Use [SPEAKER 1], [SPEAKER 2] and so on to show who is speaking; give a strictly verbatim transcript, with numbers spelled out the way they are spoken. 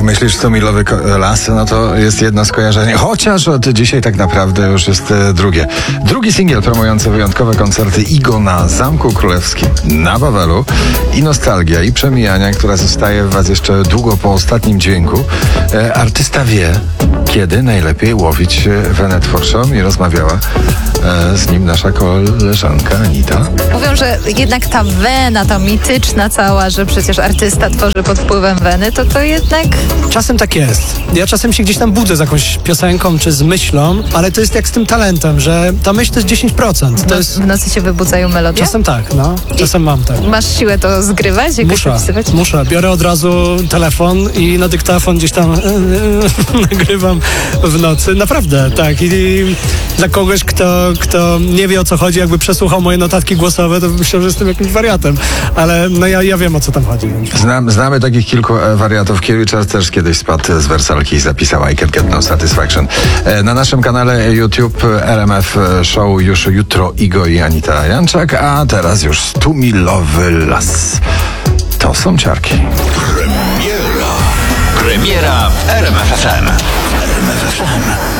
[SPEAKER 1] jak myślisz stumilowy las, no to jest jedno skojarzenie. Chociaż od dzisiaj tak naprawdę już jest e, drugie. Drugi singiel promujący wyjątkowe koncerty Igo na Zamku Królewskim na Wawelu i nostalgia i przemijania, która zostaje w was jeszcze długo po ostatnim dźwięku. E, artysta wie, kiedy najlepiej łowić Venet Forshaw i rozmawiała e, z nim nasza koleżanka Anita.
[SPEAKER 2] Mówią, że jednak ta wena, ta mityczna cała, że przecież artysta tworzy pod wpływem weny, to to jednak...
[SPEAKER 3] Czasem tak jest. Ja czasem się gdzieś tam budzę z jakąś piosenką czy z myślą, ale to jest jak z tym talentem, że ta myśl to jest dziesięć procent. To
[SPEAKER 2] w,
[SPEAKER 3] jest...
[SPEAKER 2] w nocy się wybudzają melodie?
[SPEAKER 3] Czasem tak, no. Czasem I mam tak.
[SPEAKER 2] Masz siłę to zgrywać? Jakoś
[SPEAKER 3] muszę,
[SPEAKER 2] opisywać?
[SPEAKER 3] muszę. Biorę od razu telefon i na dyktafon gdzieś tam nagrywam w nocy. Naprawdę, tak. I, I dla kogoś, kto, kto nie wie, o co chodzi, jakby przesłuchał moje notatki głosowe, to myślał, że jestem jakimś wariatem. Ale no ja, ja wiem, o co tam chodzi.
[SPEAKER 1] Znam, znamy takich kilku e, wariatów. Kiewiczar też kiedyś spadł z wersalki i zapisał I Can Get No Satisfaction. E, na naszym kanale YouTube R M F Show już jutro Igo i Anita Janczak, a teraz już stumilowy las. To są ciarki.
[SPEAKER 4] Premiera. Premiera w R M F F M. R M F F M.